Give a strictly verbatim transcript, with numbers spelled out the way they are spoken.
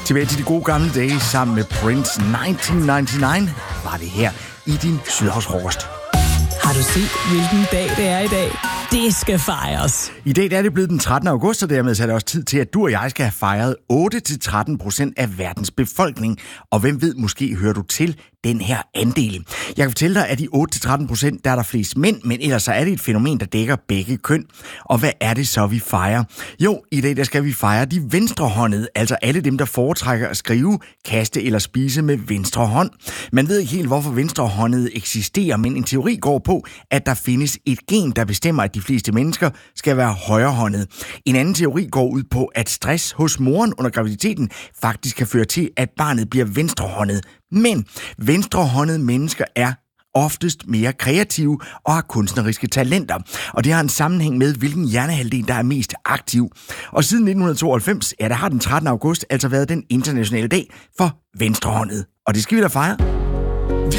Tilbage til de gode gamle dage sammen med Prince. nitten nioghalvfems var det her i din Sydhavsfrokost. Har du set, hvilken dag det er i dag? Det skal fejres. I dag er det blevet den trettende august, og dermed er det også tid til, at du og jeg skal have fejret otte til tretten procent af verdens befolkning. Og hvem ved, måske hører du til den her andel. Jeg kan fortælle dig, at i otte til tretten procent, der er der flest mænd, men ellers så er det et fænomen, der dækker begge køn. Og hvad er det så, vi fejrer? Jo, i dag der skal vi fejre de venstrehåndede, altså alle dem, der foretrækker at skrive, kaste eller spise med venstre hånd. Man ved ikke helt, hvorfor venstrehåndede eksisterer, men en teori går på, at der findes et gen, der bestemmer, at de fleste mennesker skal være højrehåndede. En anden teori går ud på, at stress hos moren under graviditeten faktisk kan føre til, at barnet bliver venstrehåndet. Men venstrehåndede mennesker er oftest mere kreative og har kunstneriske talenter. Og det har en sammenhæng med, hvilken hjernehalvdel, der er mest aktiv. Og siden nitten tooghalvfems, ja, der har den trettende august altså været den internationale dag for venstrehåndede. Og det skal vi da fejre.